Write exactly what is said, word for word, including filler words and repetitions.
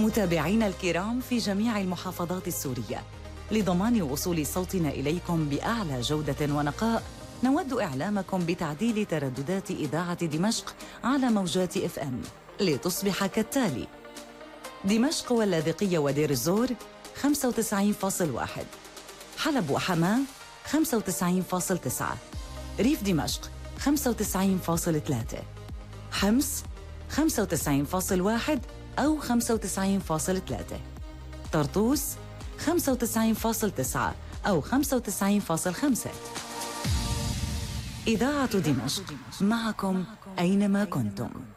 متابعينا الكرام في جميع المحافظات السورية، لضمان وصول صوتنا إليكم بأعلى جودة ونقاء، نود إعلامكم بتعديل ترددات إذاعة دمشق على موجات إف إم لتصبح كالتالي: دمشق واللاذقية ودير الزور خمسة وتسعين فاصل واحد، حلب وحماة خمسة وتسعين فاصل تسعة، ريف دمشق خمسة وتسعين فاصل ثلاثة، حمص خمسة وتسعين فاصل واحد أو خمسة وتسعين فاصل ثلاثة، طرطوس خمسة وتسعين فاصل تسعة أو خمسة وتسعين فاصل خمسة. إذاعة دمشق، معكم أينما كنتم.